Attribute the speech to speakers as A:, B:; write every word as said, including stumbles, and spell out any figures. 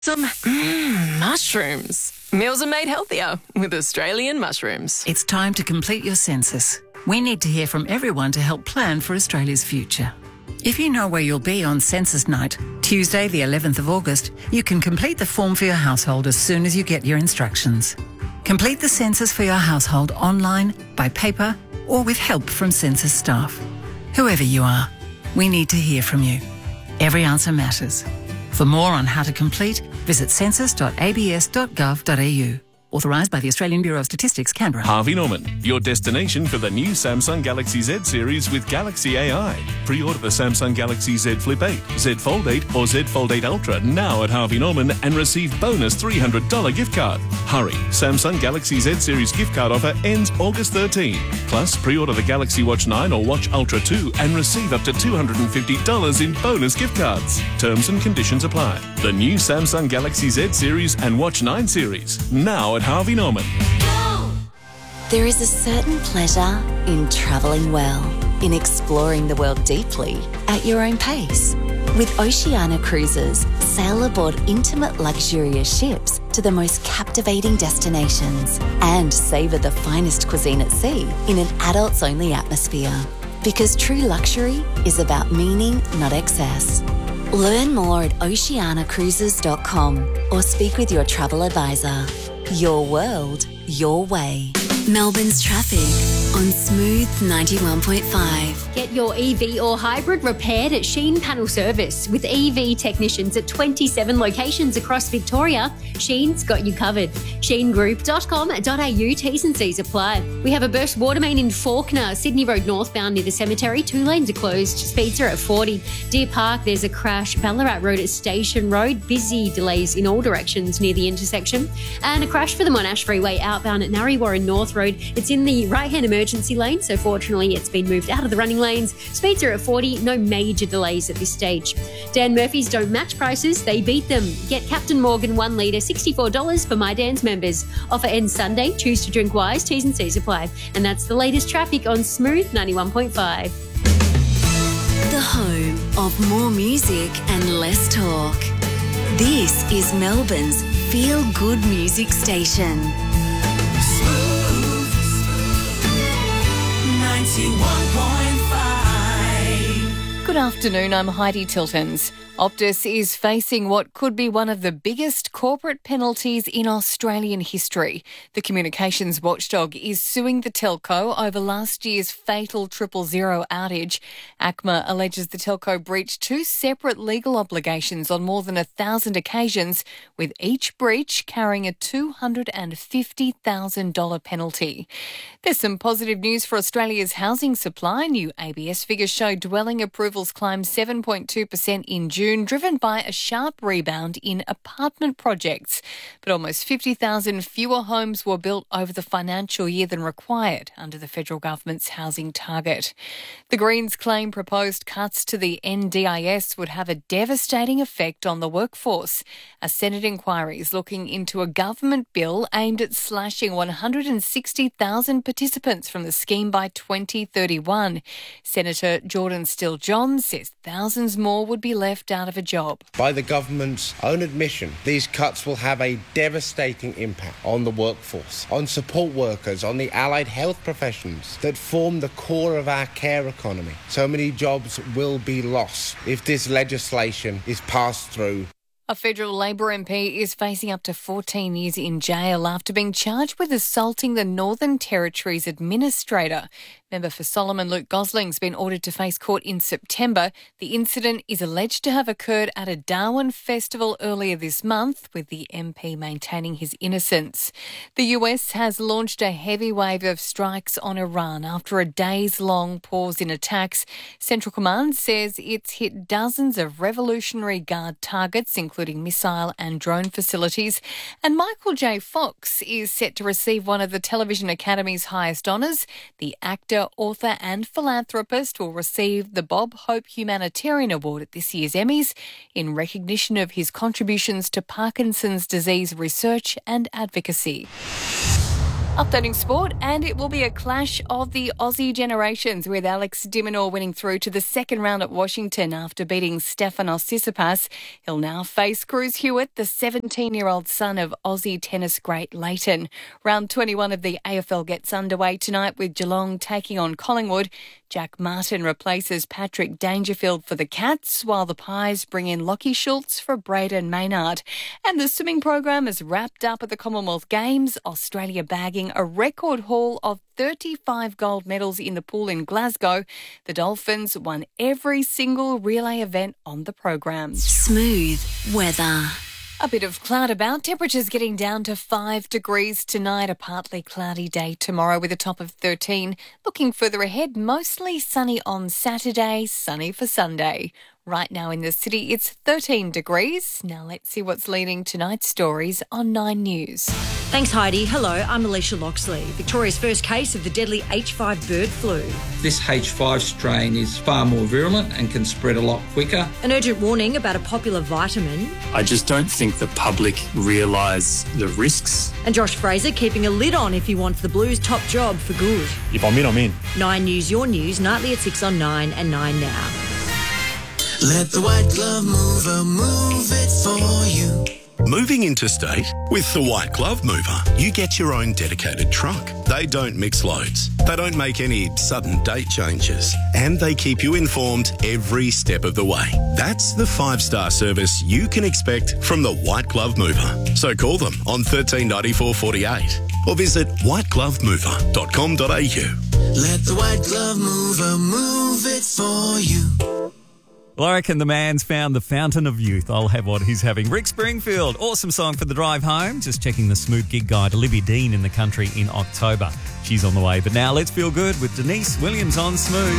A: Some mmm, mushrooms. Meals are made healthier with Australian mushrooms.
B: It's time to complete your census. We need to hear from everyone to help plan for Australia's future. If you know where you'll be on census night, Tuesday the eleventh of August, you can complete the form for your household as soon as you get your instructions. Complete the census for your household online, by paper, or with help from census staff. Whoever you are, we need to hear from you. Every answer matters. For more on how to complete, visit census dot a b s dot gov dot a u. Authorised by the Australian Bureau of Statistics, Canberra.
C: Harvey Norman, your destination for the new Samsung Galaxy Z series with Galaxy A I. Pre-order the Samsung Galaxy Z Flip eight, Z Fold eight or Z Fold eight Ultra now at Harvey Norman and receive bonus three hundred dollars gift card. Hurry, Samsung Galaxy Z series gift card offer ends August thirteenth. Plus, pre-order the Galaxy Watch nine or Watch Ultra two and receive up to two hundred fifty dollars in bonus gift cards. Terms and conditions apply. The new Samsung Galaxy Z series and Watch nine series now at Harvey Norman.
D: There is a certain pleasure in travelling well, in exploring the world deeply at your own pace. With Oceania Cruises, sail aboard intimate luxurious ships to the most captivating destinations and savour the finest cuisine at sea in an adults-only atmosphere. Because true luxury is about meaning, not excess. Learn more at oceania cruises dot com or speak with your travel advisor. Your world, your way. Melbourne's traffic on Smooth ninety-one point five.
E: Get your E V or hybrid repaired at Sheen Panel Service with E V technicians at twenty-seven locations across Victoria. Sheen's got you covered. sheen group dot com dot a u, T's and C's apply. We have a burst water main in Fawkner, Sydney Road northbound near the cemetery. Two lanes are closed. Speeds are at forty. Deer Park, there's a crash. Ballarat Road at Station Road. Busy delays in all directions near the intersection. And a crash for the Monash Freeway outbound at Narre North Road. It's in the right-hand emergency lane, so fortunately it's been moved out of the running lanes. Speeds are at forty, no major delays at this stage. Dan Murphy's don't match prices, they beat them. Get Captain Morgan one litre, sixty-four dollars for My Dan's members. Offer ends Sunday, choose to drink wise, T's and C's apply. And that's the latest traffic on Smooth ninety-one point five.
D: The home of more music and less talk. This is Melbourne's feel-good music station.
F: ninety-one point five.
G: Good afternoon, I'm Heidi Tiltons. Optus is facing what could be one of the biggest corporate penalties in Australian history. The communications watchdog is suing the telco over last year's fatal triple zero outage. A C M A alleges the telco breached two separate legal obligations on more than a thousand occasions, with each breach carrying a two hundred fifty thousand dollars penalty. There's some positive news for Australia's housing supply. New A B S figures show dwelling approvals climbed seven point two percent in June, driven by a sharp rebound in apartment projects. But almost fifty thousand fewer homes were built over the financial year than required under the federal government's housing target. The Greens claim proposed cuts to the N D I S would have a devastating effect on the workforce. A Senate inquiry is looking into a government bill aimed at slashing one hundred sixty thousand participants from the scheme by twenty thirty-one. Senator Jordan Still-John says thousands more would be left out of a job.
H: By the government's own admission, these cuts will have a devastating impact on the workforce, on support workers, on the allied health professions that form the core of our care economy. So many jobs will be lost if this legislation is passed through.
G: A federal Labor M P is facing up to fourteen years in jail after being charged with assaulting the Northern Territory's administrator. Member for Solomon Luke Gosling's been ordered to face court in September. The incident is alleged to have occurred at a Darwin festival earlier this month, with the M P maintaining his innocence. The U S has launched a heavy wave of strikes on Iran after a days-long pause in attacks. Central Command says it's hit dozens of Revolutionary Guard targets, including missile and drone facilities. And Michael J. Fox is set to receive one of the Television Academy's highest honours. The actor, author and philanthropist will receive the Bob Hope Humanitarian Award at this year's Emmys in recognition of his contributions to Parkinson's disease research and advocacy. Updating sport, and it will be a clash of the Aussie generations, with Alex de Minaur winning through to the second round at Washington after beating Stefanos Tsitsipas. He'll now face Cruz Hewitt, the seventeen-year-old son of Aussie tennis great Leighton. Round twenty-one of the A F L gets underway tonight with Geelong taking on Collingwood. Jack Martin replaces Patrick Dangerfield for the Cats, while the Pies bring in Lockie Schultz for Braden Maynard. And the swimming program is wrapped up at the Commonwealth Games, Australia bagging a record haul of thirty-five gold medals in the pool in Glasgow. The Dolphins won every single relay event on the program.
D: Smooth weather.
G: A bit of cloud about, temperatures getting down to five degrees tonight, a partly cloudy day tomorrow with a top of thirteen. Looking further ahead, mostly sunny on Saturday, sunny for Sunday. Right now in the city, it's thirteen degrees. Now let's see what's leading tonight's stories on Nine News.
I: Thanks, Heidi. Hello, I'm Alicia Loxley. Victoria's first case of the deadly H five bird flu.
J: This H five strain is far more virulent and can spread a lot quicker.
I: An urgent warning about a popular vitamin.
K: I just don't think the public realise the risks.
I: And Josh Fraser keeping a lid on if he wants the Blues' top job for good.
K: If I'm in, I'm in.
I: Nine News, your news, nightly at six on Nine and Nine Now.
F: Let the White Glove Mover move it for you.
L: Moving interstate? With the White Glove Mover, you get your own dedicated truck. They don't mix loads. They don't make any sudden date changes. And they keep you informed every step of the way. That's the five-star service you can expect from the White Glove Mover. So call them on thirteen ninety-four forty-eight or visit white glove mover dot com dot a u.
F: Let the White Glove Mover move it for you.
M: Well, I reckon the man's found the fountain of youth. I'll have what he's having. Rick Springfield, awesome song for the drive home. Just checking the Smooth Gig Guide. Olivia Dean in the country in October. She's on the way. But now let's feel good with Denise Williams on Smooth.